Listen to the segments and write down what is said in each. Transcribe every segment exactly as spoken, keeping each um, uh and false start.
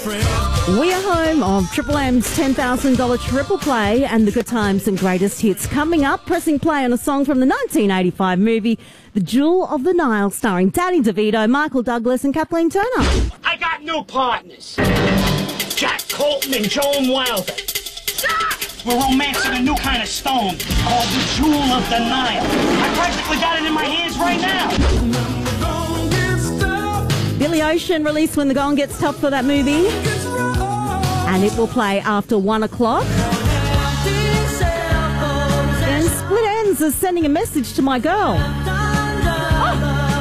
We are home of Triple M's ten thousand dollars triple play and the good times and greatest hits. Coming up, pressing play on a song from the nineteen eighty-five movie The Jewel of the Nile, starring Danny DeVito, Michael Douglas and Kathleen Turner. I got new partners. Jack Colton and Joan Wilder. We're romancing a new kind of stone called the Jewel of the Nile. I practically got it in my hands right now. Billy Ocean released When the Going Gets Tough for that movie. And it will play after one o'clock. And Split Ends is sending a message to my girl. Oh.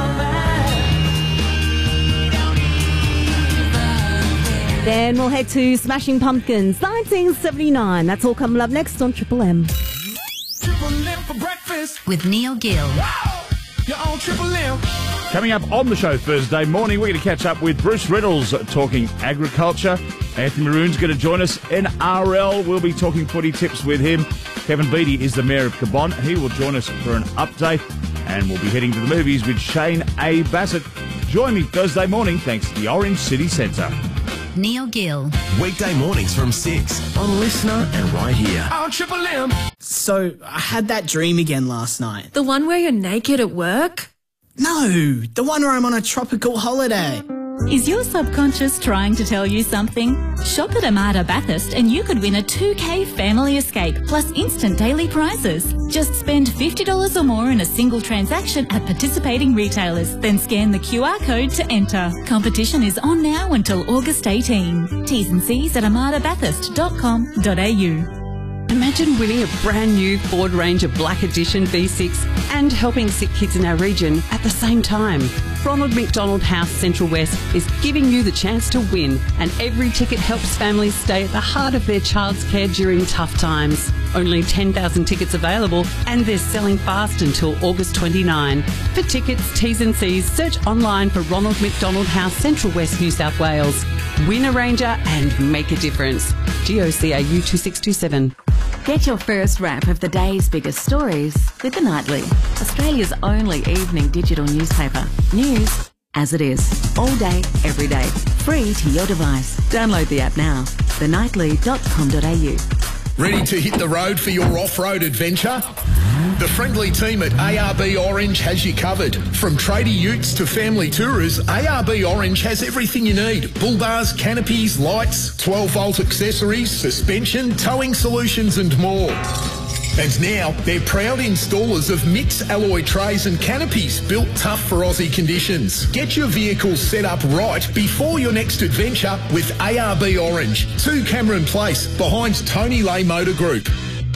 Then we'll head to Smashing Pumpkins, nineteen seventy-nine. That's all coming up next on Triple M. Triple M for breakfast with Neil Gill. You're on Triple M. Coming up on the show Thursday morning, we're going to catch up with Bruce Reynolds talking agriculture. Anthony Maroon's going to join us. N R L, we'll be talking footy tips with him. Kevin Beattie is the Mayor of Cabon. He will join us for an update. And we'll be heading to the movies with Shane A. Bassett. Join me Thursday morning thanks to the Orange City Centre. Neil Gill. Weekday mornings from six on Listener and right here. On Triple M. So, I had that dream again last night. The one where you're naked at work? No, the one where I'm on a tropical holiday. Is your subconscious trying to tell you something? Shop at Armada Bathurst and you could win a two K family escape plus instant daily prizes. Just spend fifty dollars or more in a single transaction at participating retailers, then scan the Q R code to enter. Competition is on now until August eighteenth. T's and C's at armada bathurst dot com dot a u. Imagine winning a brand new Ford Ranger Black Edition V six and helping sick kids in our region at the same time. Ronald McDonald House Central West is giving you the chance to win, and every ticket helps families stay at the heart of their child's care during tough times. Only ten thousand tickets available and they're selling fast until August twenty-ninth. For tickets, T's and C's, search online for Ronald McDonald House Central West, New South Wales. Win a Ranger and make a difference. G O C A U two six two seven. Get your first wrap of the day's biggest stories with The Nightly, Australia's only evening digital newspaper. News as it is, all day, every day, free to your device. Download the app now, the nightly dot com dot a u. Ready to hit the road for your off-road adventure? The friendly team at A R B Orange has you covered. From tradie utes to family tourers, A R B Orange has everything you need. Bull bars, canopies, lights, twelve volt accessories, suspension, towing solutions and more. And now, they're proud installers of Mix alloy trays and canopies built tough for Aussie conditions. Get your vehicle set up right before your next adventure with A R B Orange, two Cameron Place, behind Tony Lay Motor Group.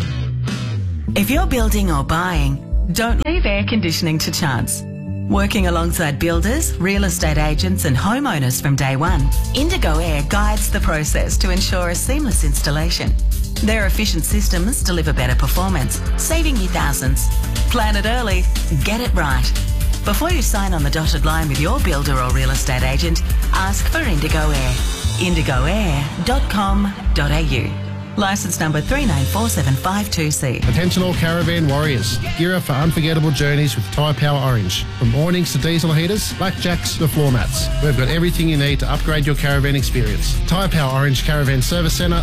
If you're building or buying, don't leave air conditioning to chance. Working alongside builders, real estate agents and homeowners from day one, Indigo Air guides the process to ensure a seamless installation. Their efficient systems deliver better performance, saving you thousands. Plan it early, get it right. Before you sign on the dotted line with your builder or real estate agent, ask for Indigo Air. indigo air dot com dot a u. Licence number three nine four seven five two C. Attention all caravan warriors. Gear up for unforgettable journeys with Tyre Power Orange. From awnings to diesel heaters, blackjacks to floor mats. We've got everything you need to upgrade your caravan experience. Tyre Power Orange Caravan Service Centre.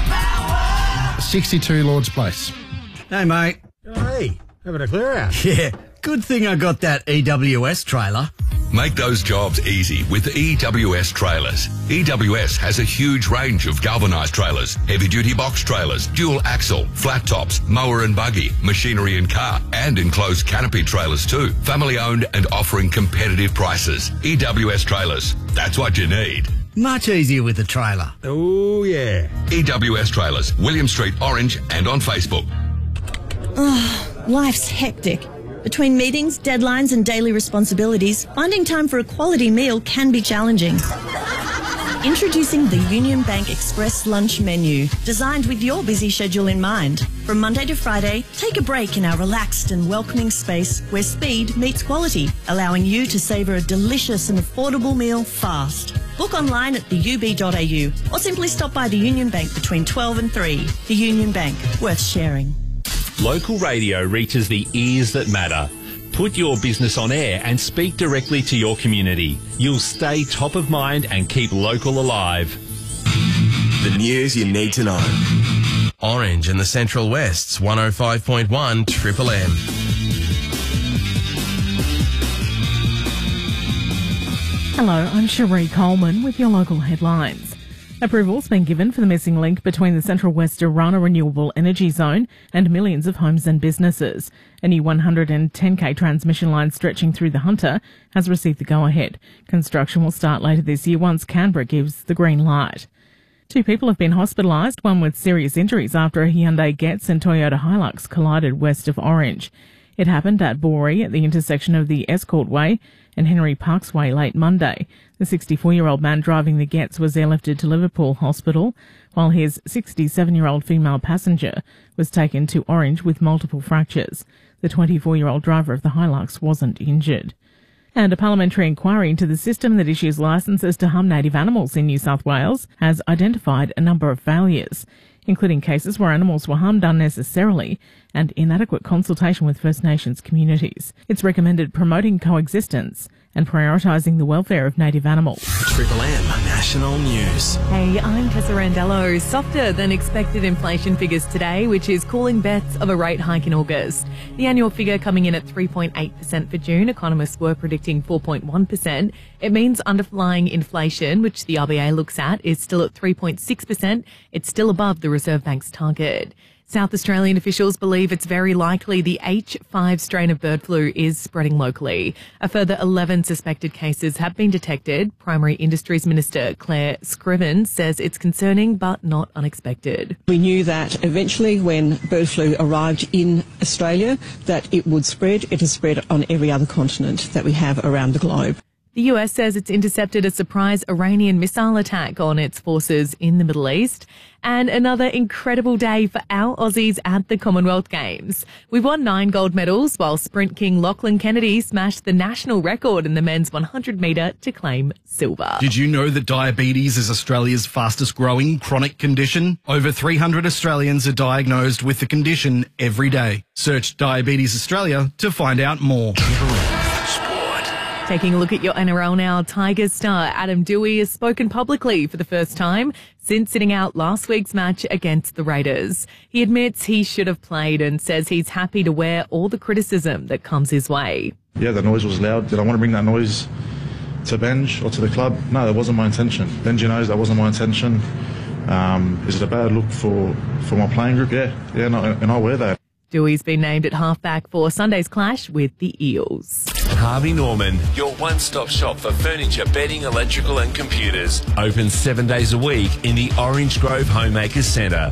sixty-two Lords Place. Hey, mate. Hey, having a clear out. Yeah, good thing I got that E W S trailer. Make those jobs easy with E W S Trailers. E W S has a huge range of galvanised trailers, heavy-duty box trailers, dual axle, flat tops, mower and buggy, machinery and car, and enclosed canopy trailers too. Family-owned and offering competitive prices. E W S Trailers. That's what you need. Much easier with the trailer. Oh, yeah. E W S Trailers, William Street, Orange, and on Facebook. Oh, life's hectic. Between meetings, deadlines and daily responsibilities, finding time for a quality meal can be challenging. Introducing the Union Bank Express Lunch Menu, designed with your busy schedule in mind. From Monday to Friday, take a break in our relaxed and welcoming space where speed meets quality, allowing you to savour a delicious and affordable meal fast. Book online at the u b dot a u or simply stop by the Union Bank between twelve and three. The Union Bank, worth sharing. Local radio reaches the ears that matter. Put your business on air and speak directly to your community. You'll stay top of mind and keep local alive. The news you need to know. Orange and the Central West's one oh five point one Triple M. Hello, I'm Cherie Coleman with your local headlines. Approval's been given for the missing link between the Central West Orana Renewable Energy Zone and millions of homes and businesses. A new one hundred ten k transmission line stretching through the Hunter has received the go-ahead. Construction will start later this year once Canberra gives the green light. Two people have been hospitalised, one with serious injuries after a Hyundai Getz and Toyota Hilux collided west of Orange. It happened at Boree at the intersection of the Escort Way and Henry Parks Way late Monday. The sixty-four-year-old man driving the Getz was airlifted to Liverpool Hospital, while his sixty-seven-year-old female passenger was taken to Orange with multiple fractures. The twenty-four-year-old driver of the Hilux wasn't injured. And a parliamentary inquiry into the system that issues licences to harm native animals in New South Wales has identified a number of failures, including cases where animals were harmed unnecessarily and inadequate consultation with First Nations communities. It's recommended promoting coexistence and prioritising the welfare of native animals. Triple M National News. Hey, I'm Tessa Randello. Softer than expected inflation figures today, which is cooling bets of a rate hike in August. The annual figure coming in at three point eight percent for June. Economists were predicting four point one percent. It means underlying inflation, which the R B A looks at, is still at three point six percent. It's still above the Reserve Bank's target. South Australian officials believe it's very likely the H five strain of bird flu is spreading locally. A further eleven suspected cases have been detected. Primary Industries Minister Claire Scriven says it's concerning but not unexpected. We knew that eventually when bird flu arrived in Australia that it would spread. It has spread on every other continent that we have around the globe. The U S says it's intercepted a surprise Iranian missile attack on its forces in the Middle East. And another incredible day for our Aussies at the Commonwealth Games. We won nine gold medals while sprint king Lachlan Kennedy smashed the national record in the men's one hundred metre to claim silver. Did you know that diabetes is Australia's fastest growing chronic condition? Over three hundred Australians are diagnosed with the condition every day. Search Diabetes Australia to find out more. Taking a look at your N R L now, Tigers star Adam Dewey has spoken publicly for the first time since sitting out last week's match against the Raiders. He admits he should have played and says he's happy to wear all the criticism that comes his way. Yeah, the noise was loud. Did I want to bring that noise to Benj or to the club? No, that wasn't my intention. Benji knows that wasn't my intention. Um, is it a bad look for, for my playing group? Yeah, yeah, no, and I'll wear that. Dewey's been named at halfback for Sunday's clash with the Eels. Harvey Norman, your one-stop shop for furniture, bedding, electrical and computers. Open seven days a week in the Orange Grove Homemakers Centre.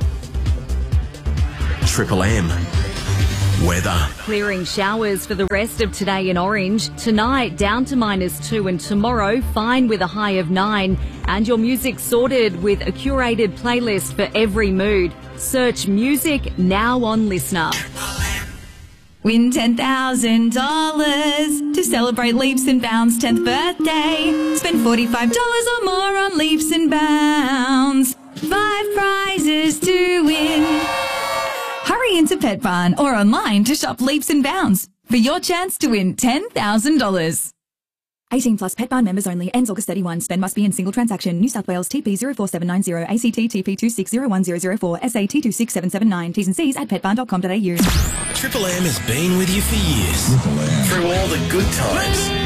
Triple M. Weather. Clearing showers for the rest of today in Orange. Tonight down to minus two and tomorrow fine with a high of nine. And your music sorted with a curated playlist for every mood. Search music now on Listener. Win ten thousand dollars to celebrate Leaps and Bounds' tenth birthday. Spend forty-five dollars or more on Leaps and Bounds. Five prizes to win. Hurry into Pet Barn or online to shop Leaps and Bounds for your chance to win ten thousand dollars. eighteen plus Pet Barn members only. Ends August thirty-first. Spend must be in single transaction. New South Wales T P zero four seven nine zero, A C T T P two six zero one zero zero four, S A T two six seven seven nine. T's and C's at pet barn dot com dot a u. Triple M has been with you for years. Through all the good times